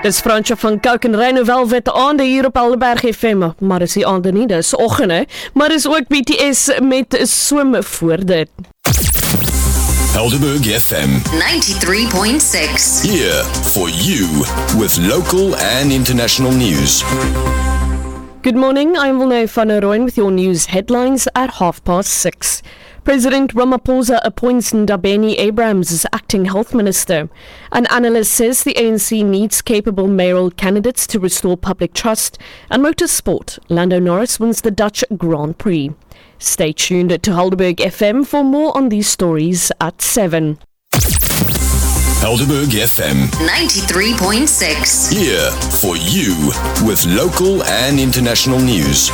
Dis Fransje van Coke en Rhino Velvet aande hier op Helderberg FM, maar is die aande nie, dis oggende, maar is ook BTS met swim voor dit. Helderberg FM 93.6. here for you with local and international news. Good morning, I'm Wilne van der Rooyen with your news headlines at 6:30. President Ramaphosa appoints Ndabeni Abrahams as acting health minister. An analyst says the ANC needs capable mayoral candidates to restore public trust. And motorsport, Lando Norris wins the Dutch Grand Prix. Stay tuned to Helderberg FM for more on these stories at 7. Helderberg FM 93.6. here for you with local and international news.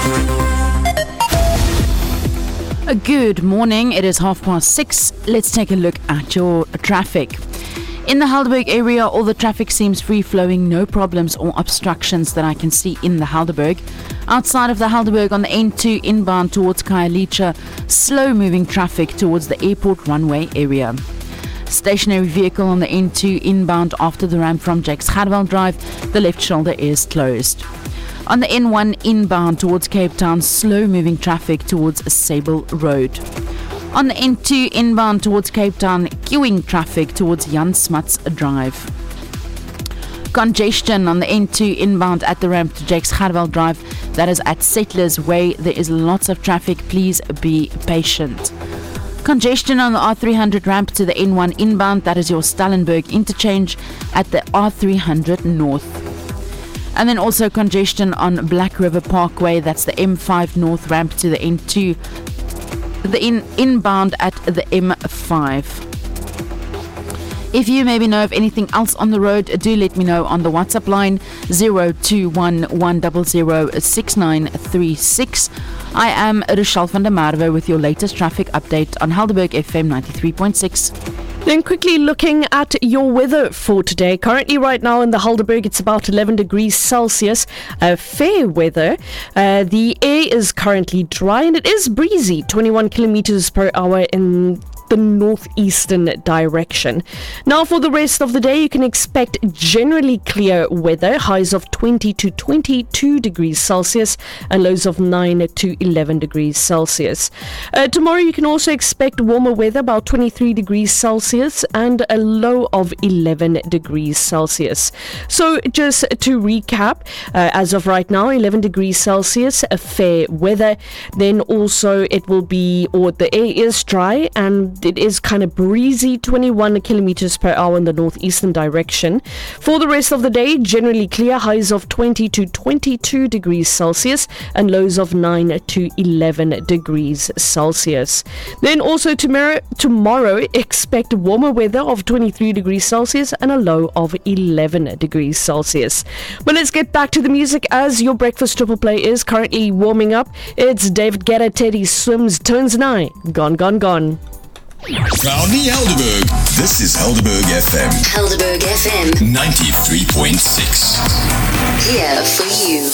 Good morning, it is 6:30. Let's take a look at your traffic. In the Helderberg area, all the traffic seems free-flowing, no problems or obstructions that I can see in the Helderberg. Outside of the Helderberg on the N2 inbound towards Khayelitsha, slow-moving traffic towards the airport runway area. Stationary vehicle on the N2 inbound after the ramp from Jakes Gerwel Drive, the left shoulder is closed. On the N1 inbound towards Cape Town, slow-moving traffic towards Sable Road. On the N2 inbound towards Cape Town, queuing traffic towards Jan Smuts Drive. Congestion on the N2 inbound at the ramp to Jakes Gerwel Drive, that is at Settlers Way. There is lots of traffic, please be patient. Congestion on the R300 ramp to the N1 inbound, that is your Stellenberg interchange at the R300 North. And then also congestion on Black River Parkway, that's the M5 North ramp to the N2, the inbound at the M5. If you maybe know of anything else on the road, do let me know on the WhatsApp line 0211006936. I am Rochelle van der Merwe with your latest traffic update on Helderberg FM 93.6. Then quickly looking at your weather for today. Currently right now in the Helderberg, it's about 11 degrees Celsius. Fair weather. The air is currently dry and it is breezy, 21 kilometers per hour in the northeastern direction. Now for the rest of the day, you can expect generally clear weather, highs of 20 to 22 degrees Celsius and lows of 9 to 11 degrees Celsius. Tomorrow you can also expect warmer weather, about 23 degrees Celsius and a low of 11 degrees Celsius. So just to recap, as of right now, 11 degrees Celsius, a fair weather. Then also it will be, or the air is dry and it is kind of breezy, 21 kilometers per hour in the northeastern direction. For the rest of the day, generally clear, highs of 20 to 22 degrees Celsius and lows of 9 to 11 degrees Celsius. Then also tomorrow expect warmer weather of 23 degrees Celsius and a low of 11 degrees Celsius. But let's get back to the music as your breakfast triple play is currently warming up. It's David Guetta, Teddy Swims, Tones and I, Gone, Gone, Gone. Proudly Helderberg. This is Helderberg FM Helderberg FM 93.6. here for you.